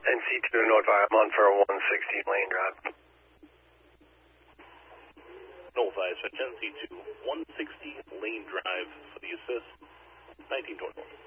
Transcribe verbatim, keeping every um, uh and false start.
N C two North five, I'm on for a one sixty lane drive. North five, N C two, one sixty lane drive for the assist, nineteen twenty-one.